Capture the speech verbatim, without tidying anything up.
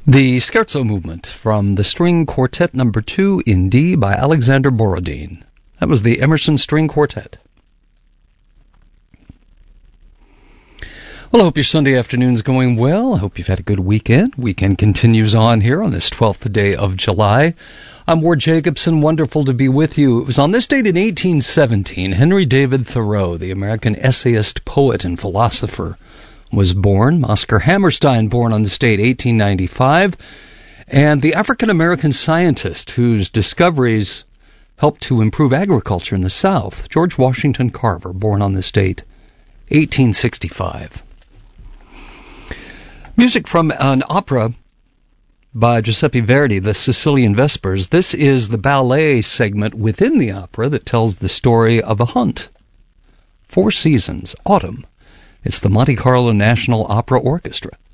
The Scherzo Movement from the String Quartet Number two in D by Alexander Borodin. That was the Emerson String Quartet. Well, I hope your Sunday afternoon's going well. I hope you've had a good weekend. Weekend continues on here on this twelfth day of July. I'm Ward Jacobson. Wonderful to be with you. It was on this date in eighteen seventeen, Henry David Thoreau, the American essayist, poet, and philosopher, was born. Oscar Hammerstein, born on this date, eighteen ninety-five. And the African-American scientist whose discoveries helped to improve agriculture in the South, George Washington Carver, born on this date, eighteen sixty-five. Music from an opera by Giuseppe Verdi, the Sicilian Vespers. This is the ballet segment within the opera that tells the story of a hunt. Four seasons, autumn. It's the Monte Carlo National Opera Orchestra.